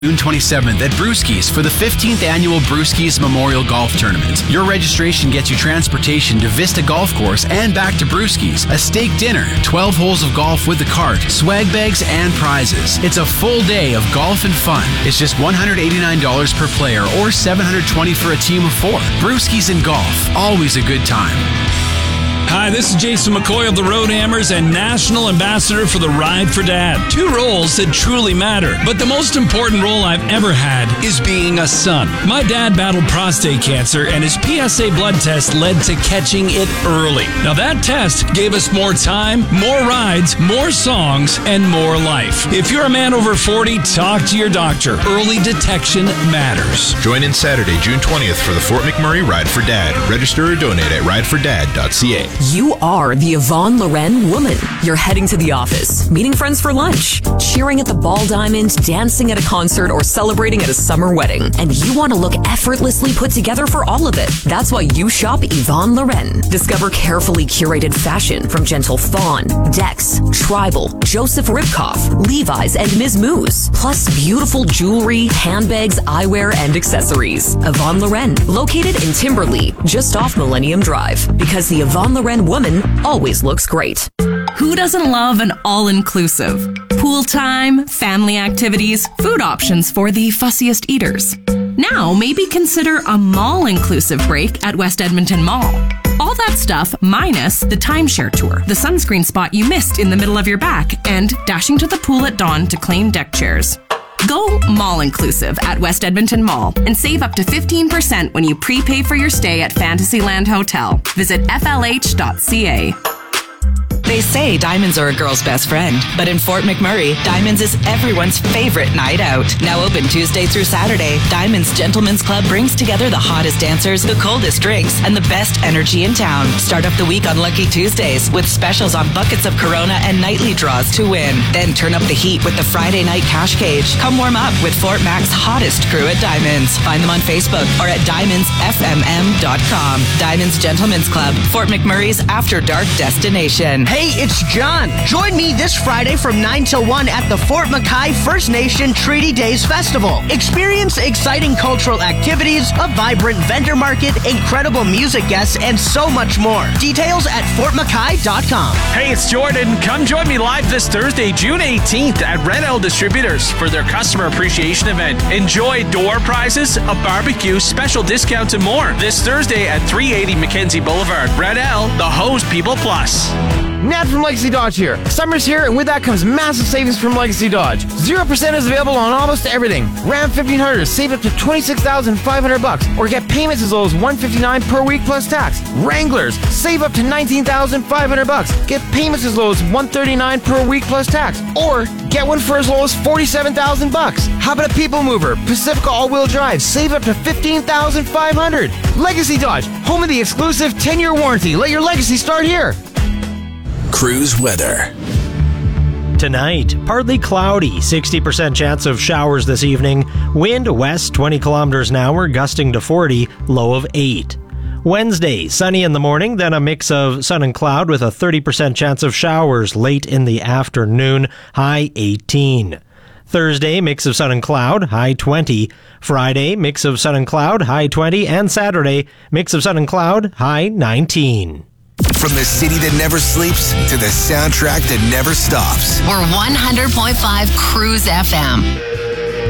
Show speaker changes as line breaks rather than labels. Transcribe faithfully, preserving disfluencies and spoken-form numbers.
June twenty-seventh at Brewskis for the fifteenth Annual Brewskis Memorial Golf Tournament. Your registration gets you transportation to Vista Golf Course and back to Brewskis, a steak dinner, twelve holes of golf with the cart, swag bags, and prizes. It's a full day of golf and fun. It's just one hundred eighty-nine dollars per player or seven hundred twenty dollars for a team of four. Brewskis and golf, always a good time.
Hi, this is Jason McCoy of the Road Hammers and National Ambassador for the Ride for Dad. Two roles that truly matter, but the most important role I've ever had is being a son. My dad battled prostate cancer, and his P S A blood test led to catching it early. Now that test gave us more time, more rides, more songs, and more life. If you're a man over forty, talk to your doctor. Early detection matters.
Join in Saturday, June twentieth for the Fort McMurray Ride for Dad. Register or donate at ride for dad dot c a.
You are the Yvonne Loren woman. You're heading to the office, meeting friends for lunch, cheering at the Ball Diamond, dancing at a concert, or celebrating at a summer wedding. And you want to look effortlessly put together for all of it. That's why you shop Yvonne Loren. Discover carefully curated fashion from Gentle Fawn, Dex, Tribal, Joseph Ribkoff, Levi's, and Miz Moose. Plus beautiful jewelry, handbags, eyewear, and accessories. Yvonne Loren, located in Timberlea, just off Millennium Drive. Because the Yvonne Loren woman always looks great.
Who doesn't love an all-inclusive? Pool time, family activities, food options for the fussiest eaters. Now, maybe consider a mall-inclusive break at West Edmonton Mall. All that stuff minus the timeshare tour, the sunscreen spot you missed in the middle of your back, and dashing to the pool at dawn to claim deck chairs. Go mall-inclusive at West Edmonton Mall and save up to fifteen percent when you prepay for your stay at Fantasyland Hotel. Visit f l h dot c a.
They say diamonds are a girl's best friend, but in Fort McMurray, Diamonds is everyone's favorite night out. Now open Tuesday through Saturday, Diamonds Gentlemen's Club brings together the hottest dancers, the coldest drinks, and the best energy in town. Start off the week on Lucky Tuesdays with specials on buckets of Corona and nightly draws to win. Then turn up the heat with the Friday night cash cage. Come warm up with Fort Mac's hottest crew at Diamonds. Find them on Facebook or at diamonds f m m dot com. Diamonds Gentlemen's Club, Fort McMurray's after dark destination.
Hey, it's John. Join me this Friday from nine till one at the Fort McKay First Nation Treaty Days Festival. Experience exciting cultural activities, a vibrant vendor market, incredible music guests, and so much more. Details at fort mckay dot com.
Hey, it's Jordan. Come join me live this Thursday, June eighteenth at Red L Distributors for their customer appreciation event. Enjoy door prizes, a barbecue, special discounts, and more. This Thursday at three eighty Mackenzie Boulevard. Red L, the Hose People Plus.
Nat from Legacy Dodge here. Summer's here, and with that comes massive savings from Legacy Dodge. zero percent is available on almost everything. Ram fifteen hundred, save up to twenty-six thousand five hundred bucks, or get payments as low as one hundred fifty-nine dollars per week plus tax. Wranglers, save up to nineteen thousand five hundred bucks, get payments as low as one hundred thirty-nine dollars per week plus tax, or get one for as low as forty-seven thousand bucks. How about a people mover? Pacifica all-wheel drive, save up to fifteen thousand five hundred dollars. Legacy Dodge, home of the exclusive ten-year warranty. Let your legacy start here.
Cruise weather.
Tonight, partly cloudy, sixty percent chance of showers this evening. Wind west twenty kilometers an hour, gusting to forty, low of eight. Wednesday, sunny in the morning, then a mix of sun and cloud with a thirty percent chance of showers late in the afternoon, high eighteen. Thursday, mix of sun and cloud, high twenty. Friday, mix of sun and cloud, high twenty. And Saturday, mix of sun and cloud, high nineteen.
From the city that never sleeps to the soundtrack that never stops.
We're one hundred point five Cruise F M.